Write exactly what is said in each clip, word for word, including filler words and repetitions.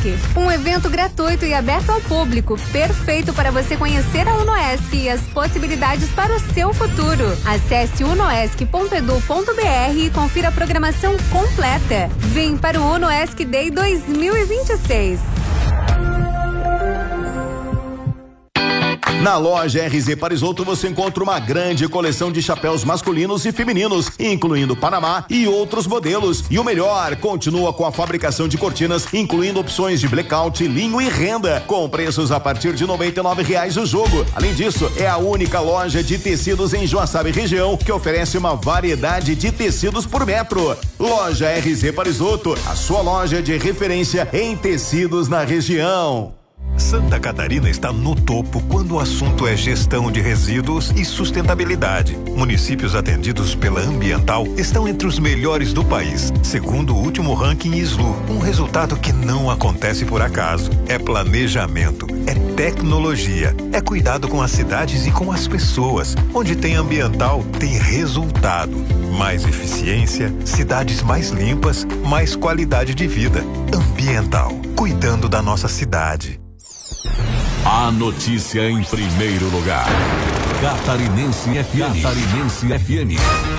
UnoESC, um evento gratuito e aberto ao público, perfeito para você conhecer a UnoESC e as possibilidades para o seu futuro. Acesse unoesc ponto edu ponto br e confira a programação completa. Vem para o UnoESC Day dois mil e vinte e seis. Na loja R Z Parisotto você encontra uma grande coleção de chapéus masculinos e femininos, incluindo Panamá e outros modelos. E o melhor, continua com a fabricação de cortinas, incluindo opções de blackout, linho e renda, com preços a partir de noventa e nove reais o jogo. Além disso, é a única loja de tecidos em Joaçaba e região que oferece uma variedade de tecidos por metro. Loja R Z Parisotto, a sua loja de referência em tecidos na região. Santa Catarina está no topo quando o assunto é gestão de resíduos e sustentabilidade. Municípios atendidos pela Ambiental estão entre os melhores do país, segundo o último ranking I S L U. Um resultado que não acontece por acaso. É planejamento, é tecnologia, é cuidado com as cidades e com as pessoas. Onde tem Ambiental, tem resultado. Mais eficiência, cidades mais limpas, mais qualidade de vida. Ambiental, cuidando da nossa cidade. A notícia em primeiro lugar. Catarinense F M. Catarinense F M.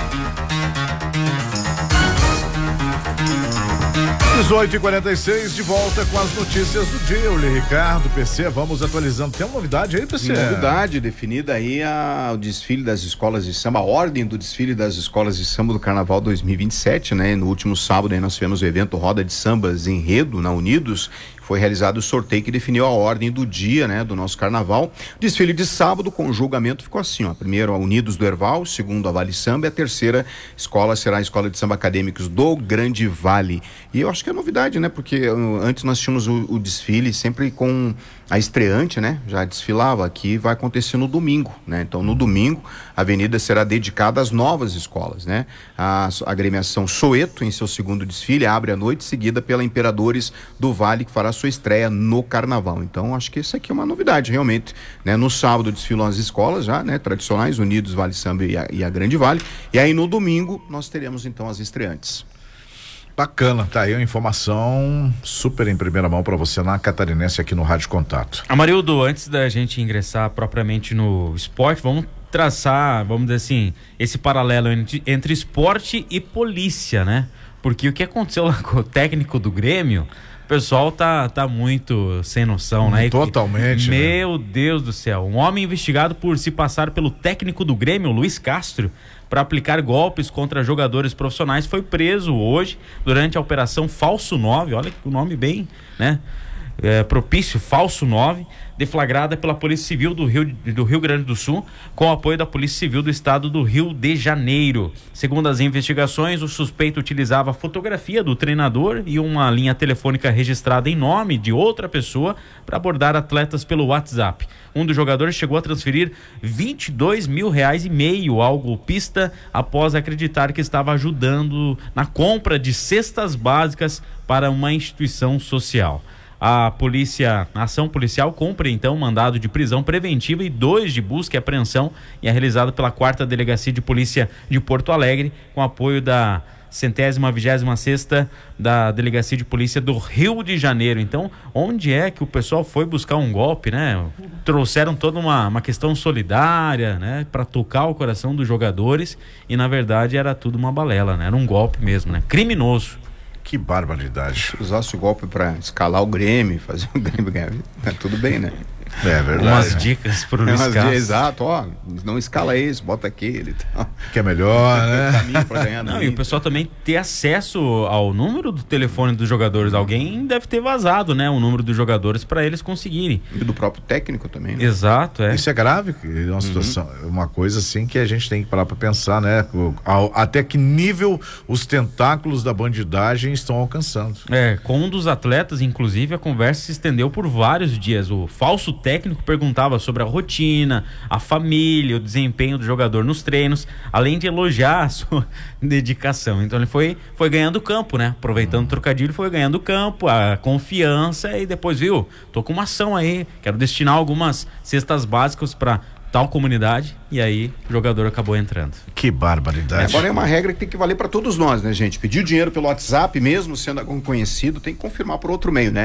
dezoito e quarenta e seis, de volta com as notícias do dia. Eu li Ricardo, P C, vamos atualizando. Tem uma novidade aí, P C? Novidade definida aí a, o desfile das escolas de samba, a ordem do desfile das escolas de samba do Carnaval dois mil e vinte e sete, né? No último sábado aí nós tivemos o evento Roda de Sambas Enredo na Unidos. Foi realizado o sorteio que definiu a ordem do dia, né, do nosso carnaval. Desfile de sábado com o julgamento ficou assim, ó. Primeiro a Unidos do Herval, segundo a Vale Samba e a terceira escola será a Escola de Samba Acadêmicos do Grande Vale. E eu acho que é novidade, né, porque uh, antes nós tínhamos o, o desfile sempre com a estreante, né, já desfilava. Aqui vai acontecer no domingo, né, então no domingo a avenida será dedicada às novas escolas, né. A, a agremiação Soeto, em seu segundo desfile, abre a noite, seguida pela Imperadores do Vale, que fará sua estreia no Carnaval. Então acho que isso aqui é uma novidade realmente, né? No sábado desfilam as escolas já, né? Tradicionais, Unidos, Vale Samba e a, e a Grande Vale, e aí no domingo nós teremos então as estreantes. Bacana, tá aí uma informação super em primeira mão para você na Catarinense aqui no Rádio Contato. Amarildo, antes da gente ingressar propriamente no esporte, vamos traçar, vamos dizer assim, esse paralelo entre, entre esporte e polícia, né? Porque o que aconteceu lá com o técnico do Grêmio, o pessoal tá, tá muito sem noção, né? Totalmente. Meu né? Deus do céu. Um homem investigado por se passar pelo técnico do Grêmio, Luiz Castro, para aplicar golpes contra jogadores profissionais, foi preso hoje durante a Operação Falso nove. Olha que o nome bem, né? É, propício, Falso nove, deflagrada pela Polícia Civil do Rio, do Rio Grande do Sul, com o apoio da Polícia Civil do Estado do Rio de Janeiro. Segundo as investigações, o suspeito utilizava a fotografia do treinador e uma linha telefônica registrada em nome de outra pessoa para abordar atletas pelo WhatsApp. Um dos jogadores chegou a transferir vinte e dois mil reais e meio ao golpista após acreditar que estava ajudando na compra de cestas básicas para uma instituição social. A polícia, a ação policial cumpre então mandado de prisão preventiva e dois de busca e apreensão e é realizado pela quarta Delegacia de Polícia de Porto Alegre, com apoio da centésima vigésima sexta da Delegacia de Polícia do Rio de Janeiro. Então, onde é que o pessoal foi buscar um golpe, né? Trouxeram toda uma, uma questão solidária, né? Para tocar o coração dos jogadores e na verdade era tudo uma balela, né? Era um golpe mesmo, né? Criminoso. Que barbaridade. Se usasse o golpe para escalar o Grêmio, fazer o Grêmio ganhar, tá tudo bem, né? É verdade. Umas dicas pro Luiz Castro. Exato, ó, não escala esse, bota aquele e tal. Que é melhor, né? Caminho pra ganhar. Não, e o pessoal também ter acesso ao número do telefone dos jogadores. Alguém deve ter vazado, né? O número dos jogadores para eles conseguirem. E do próprio técnico também, né? Exato, é. Isso é grave, é uma situação, uhum. uma coisa assim que a gente tem que parar pra pensar, né? Até que nível os tentáculos da bandidagem estão alcançando. É, com um dos atletas, inclusive, a conversa se estendeu por vários dias. O falso técnico perguntava sobre a rotina, a família, o desempenho do jogador nos treinos, além de elogiar a sua dedicação. Então ele foi, foi ganhando campo, né? Aproveitando o trocadilho, foi ganhando campo, a confiança e depois, viu, tô com uma ação aí, quero destinar algumas cestas básicas para tal comunidade, e aí o jogador acabou entrando. Que barbaridade. Agora é uma regra que tem que valer para todos nós, né, gente? Pedir dinheiro pelo WhatsApp, mesmo sendo algum conhecido, tem que confirmar por outro meio, né?